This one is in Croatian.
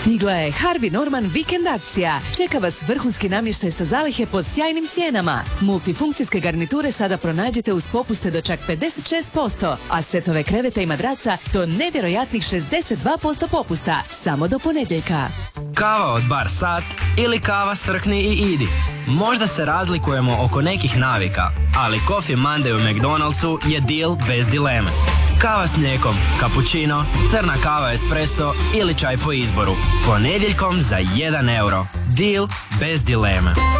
Stigla je Harvey Norman vikend akcija. Čeka vas vrhunski namještaj sa zalihe po sjajnim cijenama. Multifunkcijske garniture sada pronađete uz popuste do čak 56%, a setove kreveta i madraca do nevjerojatnih 62% popusta. Samo do ponedjeljka. Kava od Bar Sat ili kava Srkni i Idi. Možda se razlikujemo oko nekih navika, ali Coffee Monday u McDonald'su je deal bez dileme. Kava s mlijekom, cappuccino, crna kava espresso ili čaj po izboru. Ponedjeljkom za 1 euro. Deal bez dileme.